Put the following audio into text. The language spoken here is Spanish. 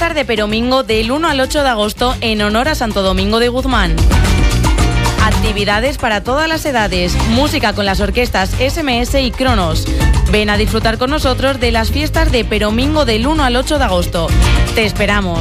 fiestas de Peromingo del 1 al 8 de agosto en honor a Santo Domingo de Guzmán. Actividades para todas las edades, música con las orquestas SMS y Cronos. Ven a disfrutar con nosotros de las fiestas de Peromingo del 1 al 8 de agosto. Te esperamos.